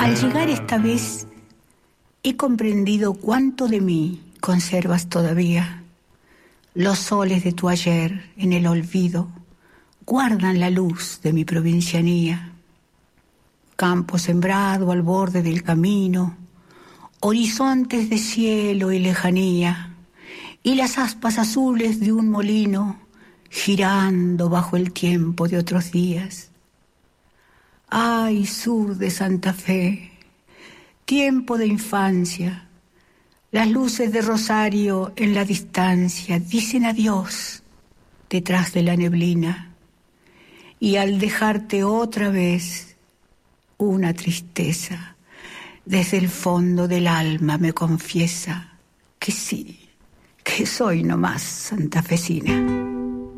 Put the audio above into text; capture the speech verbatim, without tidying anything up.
Al llegar esta vez, he comprendido cuánto de mí conservas todavía. Los soles de tu ayer en el olvido guardan la luz de mi provincianía. Campo sembrado al borde del camino, horizontes de cielo y lejanía, y las aspas azules de un molino girando bajo el tiempo de otros días. Ay, sur de Santa Fe, tiempo de infancia, las luces de Rosario en la distancia dicen adiós detrás de la neblina, y al dejarte otra vez, una tristeza desde el fondo del alma me confiesa que sí, que soy nomás santafesina.